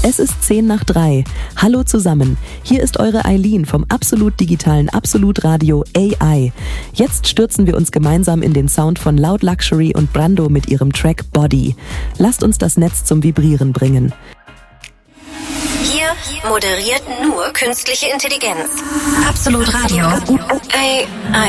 Es ist 2:50. Hallo zusammen. Hier ist eure Eileen vom absolut digitalen Absolut Radio AI. Jetzt stürzen wir uns gemeinsam in den Sound von Loud Luxury und Brando mit ihrem Track Body. Lasst uns das Netz zum Vibrieren bringen. Hier moderiert nur künstliche Intelligenz. Absolut Radio AI.